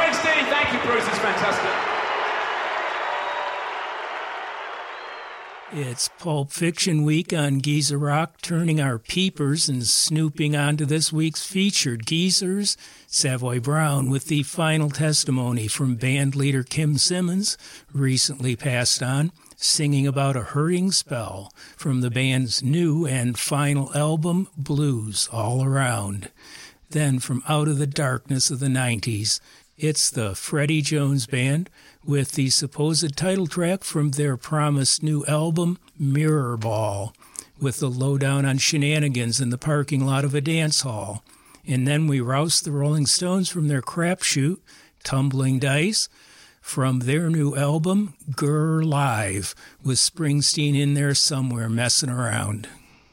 Springsteen. Thank you, Bruce. It's fantastic. It's Pulp Fiction Week on Geezer Rock, turning our peepers and snooping onto this week's featured geezers. Savoy Brown with the final testimony from band leader Kim Simmons, recently passed on, singing about a hurting spell from the band's new and final album, Blues All Around. Then from out of the darkness of the 90s, it's the Freddie Jones Band with the supposed title track from their promised new album, Mirror Ball, with the lowdown on shenanigans in the parking lot of a dance hall. And then we roused the Rolling Stones from their crapshoot, Tumbling Dice, from their new album, Grr Live, with Springsteen in there somewhere messing around.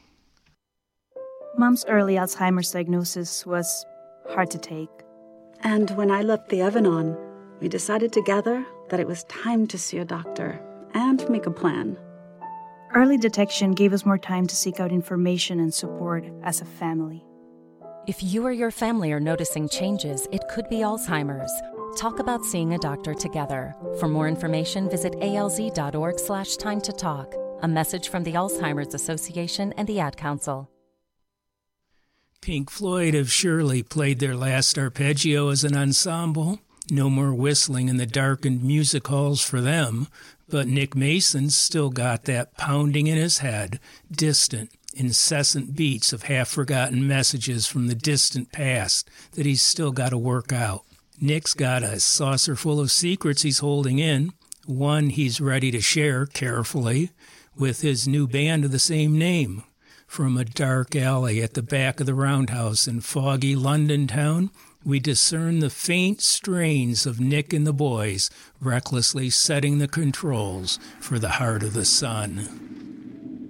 Mom's early Alzheimer's diagnosis was hard to take. And when I left the oven on, we decided together that it was time to see a doctor and make a plan. Early detection gave us more time to seek out information and support as a family. If you or your family are noticing changes, it could be Alzheimer's. Talk about seeing a doctor together. For more information, visit alz.org/time to talk. A message from the Alzheimer's Association and the Ad Council. Pink Floyd have surely played their last arpeggio as an ensemble. No more whistling in the darkened music halls for them, but Nick Mason's still got that pounding in his head, distant, incessant beats of half-forgotten messages from the distant past that he's still got to work out. Nick's got a saucer full of secrets he's holding in, one he's ready to share carefully with his new band of the same name. From a dark alley at the back of the Roundhouse in foggy London town, we discern the faint strains of Nick and the boys recklessly setting the controls for the heart of the sun.